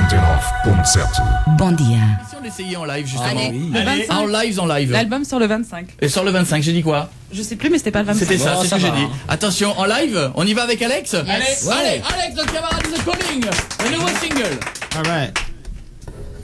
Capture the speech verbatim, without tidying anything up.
nove ponto sete. Bom dia. Si on essayait en live justement. Allez, Oui. le Allez, vingt-cinq. en live, en live. L'album sort le vingt-cinq. Et sur le vingt-cinq, j'ai dit quoi? Je sais plus, mais c'était pas le vingt-cinq. C'était ça, Bon, c'est ce ça que j'ai va. dit. Attention, en live, on y va avec Alex? Allez, Ouais. allez, Alex, notre camarade de The Calling, le nouveau single. All right.